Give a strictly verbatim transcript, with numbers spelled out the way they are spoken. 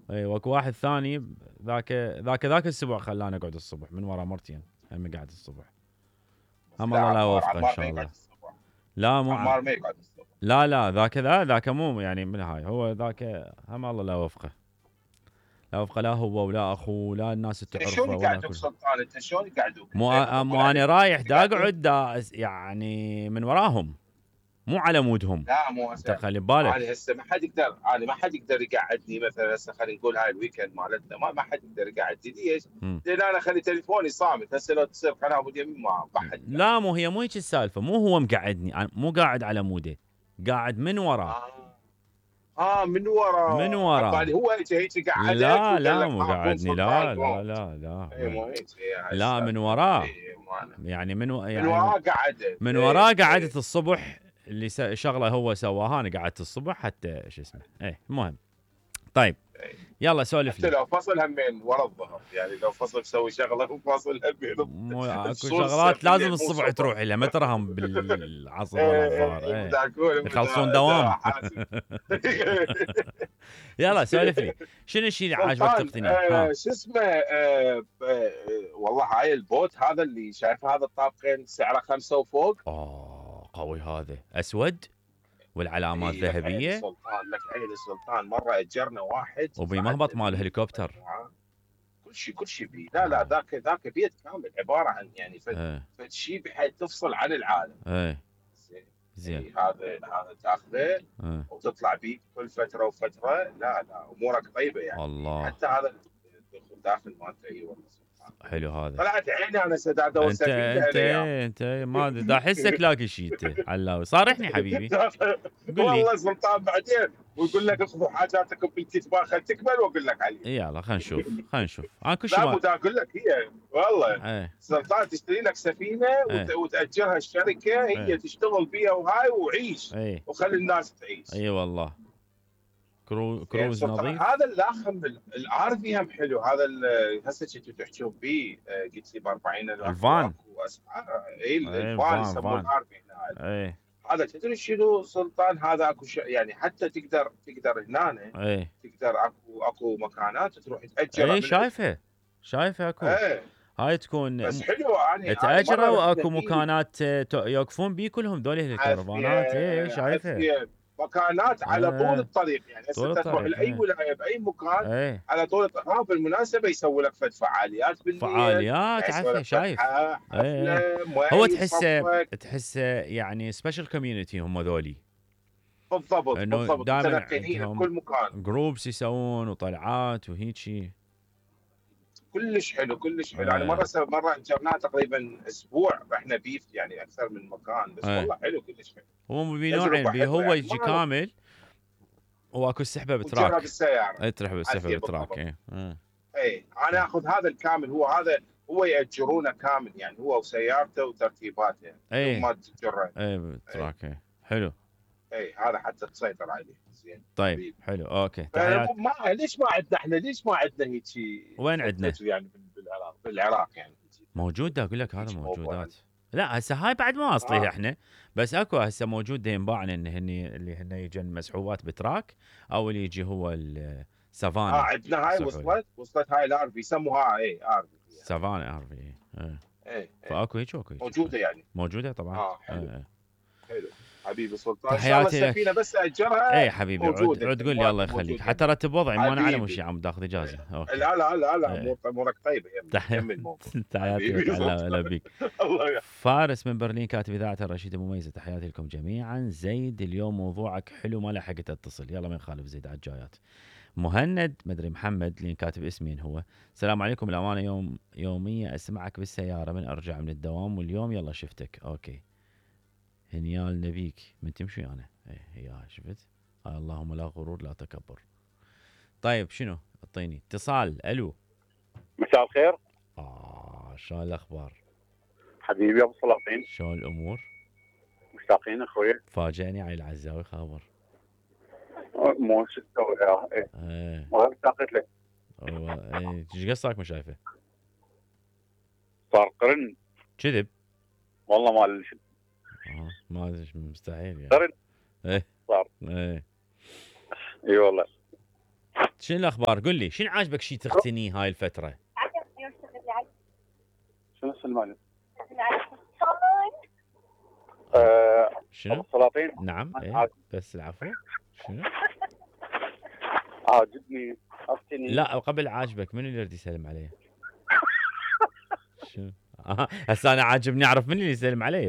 اي واكو واحد ثاني ذاك ذاك ذاك الاسبوع خلاني اقعد الصبح من ورا مرتين، هم قاعد الصبح. هم لا الله لا عمار يوفقه ان عمار ما شاء يقعد الله. الصبح. لا مو ع... عمار ما يقعد الصبح. لا لا ذاك ذا ذاك مو يعني من هاي، هو ذاك هم الله لا يوفقه. لا يوفقه لا هو ولا اخوه لا الناس تعرفه شلون ولا يقعدوك كل. سلطان؟ انت شلون يقعدوك؟ مو انت يحطون مو عليك انا رايح دا تقعدون؟ اقعد دا يعني من وراهم، مو على مودهم. لا مو انت هسه. خلي ببالك. انا هسه ما حد يقدر، انا ما حد يقدر يقعدني مثلا. هسه خلينا نقول هاي الويكند مالتنا ما, ما حد يقدر يقعدني. ليش؟ مم. لان انا اخلي تليفوني صامت. هسه لو تصير قناه ابو اليمين ما ما حد يقعد. لا مو هي مو هيك السالفه، مو هو مقعدني، أنا مو قاعد على موده، قاعد من وراه. اه اه من ورا. من وراه. عبالي هو هيك هيك قعدك لا وقال لا لك مو ها قوم قاعدني، سلطان لا لا قوم. لا لا اي ما. مو هيك هي هاي لا من السالفه. وراه، اي مو انا يعني من و... من يعني من, وراه قعدت. من اي وراه قعدت اي الصبح اللي س... شغله هو سواها، انا قعدت الصبح حتى شو اسمه. ايه المهم. طيب اي. يلا سولف حتى لي. لو فصل همين ورا الظهر، يعني لو فصل مسوي شغله وفصل همين مو اكو الصوص شغلات لازم بالليل مو الصبح الصبح. تروح لها، ما ترهم بالعصر ولا الظهر. ايه ايه متاكل يخلصون متاكل دوام. حاسب. يلا سولف لي، شنو الشيء اللي عاجبك سلطان تقتنيه؟ ها. آه شو اسمه آه آه والله هاي البوت هذا اللي شايف هذا الطابقين سعره خمسة وفوق. اه قوي هذا، اسود والعلامات اي لك عين ذهبيه السلطان، لك عين السلطان. مره اجرنا واحد وبمهبط صعدنا مال بيه هليكوبتر. طلعنا معاه. كل شيء كل شيء بيه. لا لا اه ذاك ذاك بيت كامل عباره عن يعني فد ايه فد شيء بحيث تفصل عن العالم. ايه زين. زين. اي هذا هذا تاخذه ايه وتطلع بيه كل فتره وفتره. لا لا امورك طيبه يعني. الله حتى هذا الداخل مالته اي والله سبحان الله. حلو هذا. طلعت عيني انا سداد ادور انت سفينه انت هالايام. انت ما دا احسك لاقي شيء انت علاوي، صارحني حبيبي قل لي. والله سلطان بعدين ويقول لك اخذوا حاجاتكم بالكتبان خل تكمل واقول لك عليه. يلا خلينا نشوف خلينا نشوف انا كل شيء لا ما. مو اقول لك هي والله ايه سلطان تشتري لك سفينه وت- ايه وتاجرها الشركه هي ايه تشتغل بيها وهاي وعيش ايه وخلي الناس تعيش. اي والله. كرو... زين كروز سلطان نظيف. هذا الاخم الار في هم حلو. هذا ال- هسه كنتوا تحكون به آه، قلت لي ب أربعين ألف الفان. اكو اسعار. اي ايه الفان فان يسموه فان. الار في هنا. ايه هذا تدري شنو سلطان؟ هذا اكو ش... يعني حتى تقدر تقدر هنا ايه تقدر اكو اكو مكانات تروح تاجرها ايه من. شايفه شايفه اكو. ايه هاي تكون بس م- حلو. انا انا تأجروا مره رحنا واكو فيه مكانات آه، ت- يوقفون بيه كلهم ذول الكرفانات. ايه عافيه شايفه. عافيه. مكانات على طول ايه الطريق. يعني هسه طول انت تروح الطريق. لاي ايه ولايه باي مكان ايه على طول الطريق. ها بالمناسبه يسوي لك فد فعاليات بالليل، فعاليات يسوي عفه لك شايف. فتحه ايه ايه حفله هو مي تحسه يصفق. تحسه يعني سبيشال كوميونتي هم ذولي، بالضبط انه بالضبط دائما متنقلين عندهم بكل مكان. جروبس يسوون وطلعات وهيجي. كلش حلو كلش حلو. يعني ايه مره س- مره اجرناه تقريبا اسبوع رحنا بيف يعني اكثر من مكان. بس ايه والله حلو كلش حلو. هو بنوعين تجربه بيه، حلوه هو يعني يجي ما. كامل واكو السحبه وتجربها بتراك. بالسياره. اي تروح بالسحبه عافيه بتراك. بالضبط. ايه اه. اي انا اخذ هذا الكامل. هو هذا هو ياجرونه كامل يعني هو وسيارته وترتيباته بدون ايه ما تجره. ايه اي بتراك. ايه حلو. اي هذا حتى تسيطر عليه زين. طيب حبيبي. حلو اوكي فأنا تحيات. مو- ما ليش ما عندنا احنا ليش ما عندنا هيك وين عندنا؟ يعني بالعراق بالعراق يعني موجود دا اقول لك هذا هيك موضوع موجودات. عندنا. لا هسه هاي بعد ما اصلي اه احنا، بس اكو هسه موجود دا ينباعن ان هني اللي هن يجن مسحوبات بتراك، او اللي يجي هو اه السافانا عندنا هاي يصحوا له. وصلت وصلت هاي الار في يسموها اي ار في. سافانا ار في. ايه اي اي فاكو هيك واكو هيك. موجوده يعني. موجوده طبعا. اه ايه حلو ايه. حلو. حبيبي سلطان ان شاء الله تحياتي السفينه لك. بس اجرها اي حبيبي عود موجوده عود قول لي الله المواد يخليك موجوده. حتى رتب وضعي، ما انا على وش حبيبي عم تاخذ اجازه. اوكي. لا لا لا لا ايه. امور امورك طيبه يم تحياتي يم الموضوع. تحياتي لك حبيبي على سلطان. هلا بيك. الله يا فارس من برلين كاتب اذاعه الرشيد المميزه، تحياتي لكم جميعا. زيد اليوم موضوعك حلو ما لحقت اتصل، يلا ما يخالف زيد على الجايات. مهند مدري محمد اللي كاتب اسمين هو، السلام عليكم الامانه يوم يوميه اسمعك بالسياره من ارجع من الدوام واليوم يلا شفتك. اوكي هنيال نبيك من تمشي انا. ايه يا شفت. آه اللهم لا غرور لا تكبر. طيب شنو اعطيني اتصال. الو مساء الخير اه شلون الاخبار؟ حبيبي ابو سلاطين. شلون الامور؟ مشتاقين اخوي. فاجأني علي العزاوي خبر. مو شو تسوي يا ايه ايه والله اشتقت لك. ايوه ايه ايش قصك ما شايفه؟ صار قرن كذب. والله ما اه ما ادري مستحيل يعني. قرن ايه صار. ايه اي والله شنو الاخبار؟ قل لي شنو عاجبك شي تختني هاي الفتره؟ شنو سلمان؟ آه، شنو؟ السلاطين نعم ايه عاجب- بس العفو. شنو؟ عاجبني اختني. لا قبل عاجبك منو اللي يريد يسلم عليه؟ شنو؟ آه، هسه انا عاجبني اعرف من اللي يسلم علي.